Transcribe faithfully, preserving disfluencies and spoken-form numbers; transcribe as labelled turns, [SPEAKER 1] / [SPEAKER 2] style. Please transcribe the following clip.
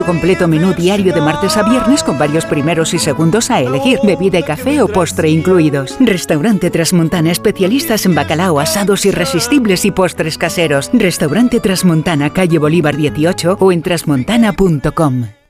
[SPEAKER 1] Completo menú diario de martes a viernes con varios primeros y segundos a elegir. Bebida y café o postre incluidos. Restaurante Trasmontana, especialistas en bacalao, asados irresistibles y postres caseros. Restaurante Trasmontana, calle Bolívar dieciocho o en trasmontana punto com.